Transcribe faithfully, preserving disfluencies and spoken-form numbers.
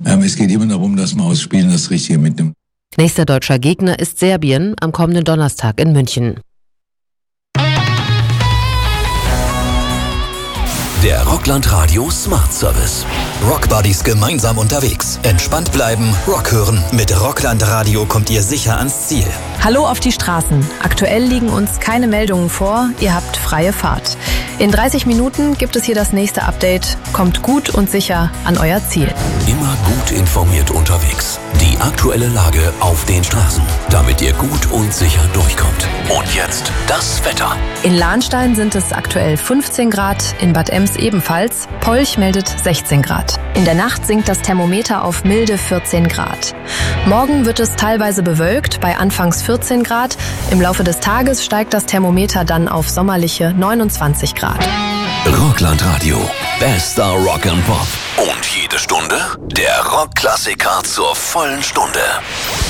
Ähm, es geht immer darum, dass man aus Spielen das Richtige mitnimmt. Nächster deutscher Gegner ist Serbien am kommenden Donnerstag in München. Der Rockland Radio Smart Service. Rockbuddies gemeinsam unterwegs. Entspannt bleiben, Rock hören. Mit Rockland Radio kommt ihr sicher ans Ziel. Hallo auf die Straßen. Aktuell liegen uns keine Meldungen vor. Ihr habt freie Fahrt. In dreißig Minuten gibt es hier das nächste Update. Kommt gut und sicher an euer Ziel. Immer gut informiert unterwegs. Die aktuelle Lage auf den Straßen, damit ihr gut und sicher durchkommt. Und jetzt das Wetter. In Lahnstein sind es aktuell fünfzehn Grad, in Bad Ems ebenfalls. Polch meldet sechzehn Grad. In der Nacht sinkt das Thermometer auf milde vierzehn Grad. Morgen wird es teilweise bewölkt, bei anfangs vierzehn Grad. Im Laufe des Tages steigt das Thermometer dann auf sommerliche neunundzwanzig Grad. Rockland Radio. Bester Rock and Pop. Und jede Stunde der Rockklassiker zur vollen Stunde.